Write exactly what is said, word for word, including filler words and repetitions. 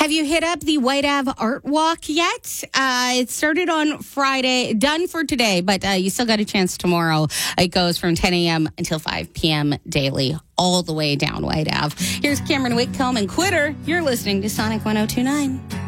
Have you hit up the White Ave Art Walk yet? Uh, it started on Friday, done for today, but uh, you still got a chance tomorrow. It goes from ten a.m. until five p.m. daily, all the way down White Ave. Here's Cameron Whitcomb and Quitter. You're listening to Sonic one oh two point nine.